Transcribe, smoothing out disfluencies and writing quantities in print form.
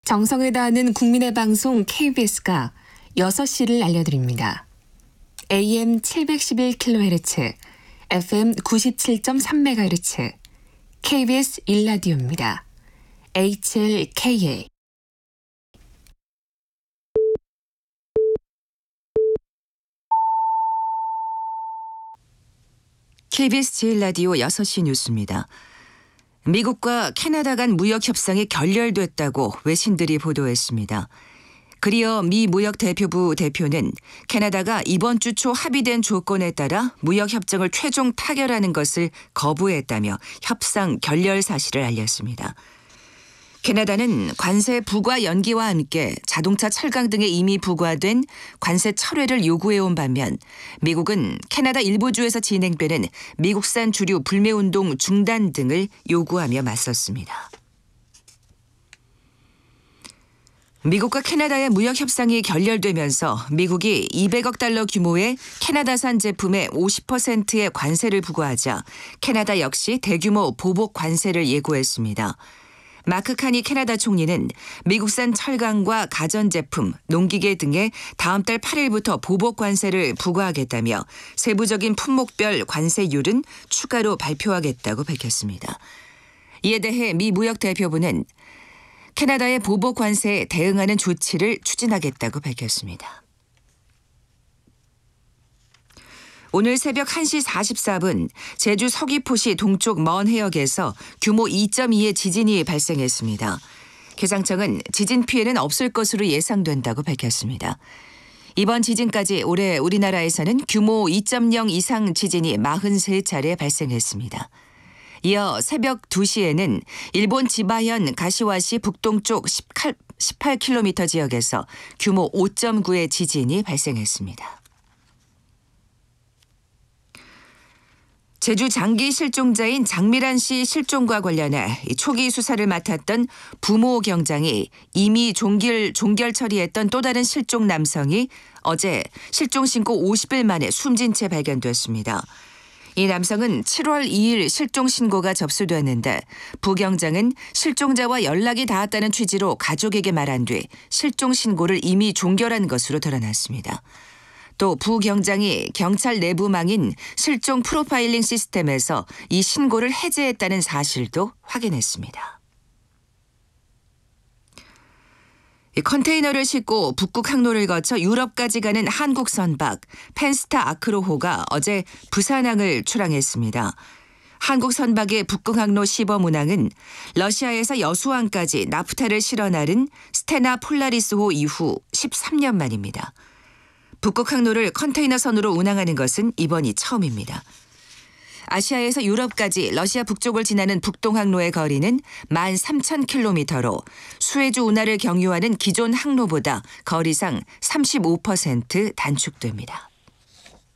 정성을 다하는 국민의 방송 KBS가 6시를 알려드립니다. AM 711kHz, FM 97.3MHz, KBS 1라디오입니다. HLKA. KBS 제1라디오 6시 뉴스입니다. 미국과 캐나다 간 무역 협상이 결렬됐다고 외신들이 보도했습니다. 그리어 미 무역대표부 대표는 캐나다가 이번 주 초 합의된 조건에 따라 무역협정을 최종 타결하는 것을 거부했다며 협상 결렬 사실을 알렸습니다. 캐나다는 관세 부과 연기와 함께 자동차, 철강 등에 이미 부과된 관세 철회를 요구해온 반면 미국은 캐나다 일부 주에서 진행되는 미국산 주류 불매운동 중단 등을 요구하며 맞섰습니다. 미국과 캐나다의 무역 협상이 결렬되면서 미국이 200억 달러 규모의 캐나다산 제품에 50%의 관세를 부과하자 캐나다 역시 대규모 보복 관세를 예고했습니다. 마크 카니 캐나다 총리는 미국산 철강과 가전제품, 농기계 등에 다음 달 8일부터 보복 관세를 부과하겠다며 세부적인 품목별 관세율은 추가로 발표하겠다고 밝혔습니다. 이에 대해 미 무역대표부는 캐나다의 보복 관세에 대응하는 조치를 추진하겠다고 밝혔습니다. 오늘 새벽 1시 44분 제주 서귀포시 동쪽 먼 해역에서 규모 2.2의 지진이 발생했습니다. 기상청은 지진 피해는 없을 것으로 예상된다고 밝혔습니다. 이번 지진까지 올해 우리나라에서는 규모 2.0 이상 지진이 43차례 발생했습니다. 이어 새벽 2시에는 일본 지바현 가시와시 북동쪽 18km 지역에서 규모 5.9의 지진이 발생했습니다. 제주 장기 실종자인 장미란 씨 실종과 관련해 초기 수사를 맡았던 부모 경장이 이미 종결 처리했던 또 다른 실종 남성이 어제 실종 신고 50일 만에 숨진 채 발견됐습니다. 이 남성은 7월 2일 실종 신고가 접수됐는데 부 경장은 실종자와 연락이 닿았다는 취지로 가족에게 말한 뒤 실종 신고를 이미 종결한 것으로 드러났습니다. 또 부 경장이 경찰 내부망인 실종 프로파일링 시스템에서 이 신고를 해제했다는 사실도 확인했습니다. 컨테이너를 싣고 북극 항로를 거쳐 유럽까지 가는 한국 선박 펜스타 아크로호가 어제 부산항을 출항했습니다. 한국 선박의 북극 항로 시범 운항은 러시아에서 여수항까지 나프타를 실어 나른 스테나 폴라리스호 이후 13년 만입니다. 북극 항로를 컨테이너선으로 운항하는 것은 이번이 처음입니다. 아시아에서 유럽까지 러시아 북쪽을 지나는 북동항로의 거리는 13,000km로 수에즈 운하를 경유하는 기존 항로보다 거리상 35% 단축됩니다.